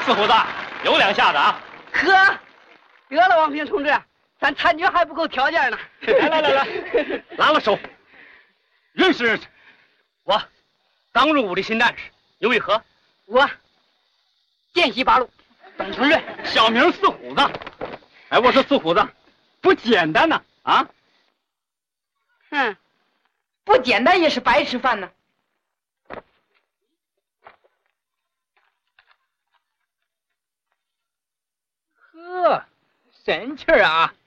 四虎子，有两下子啊！ 呵，得了，王平同志，咱参军还不够条件呢。 来，拉了手。认识我，刚入伍的新战士，你为何？ 我见习八路，董存瑞， 小名四虎子。哎，我说四虎子，不简单呐！啊？ 不简单也是白吃饭呢。 呵，神气儿啊！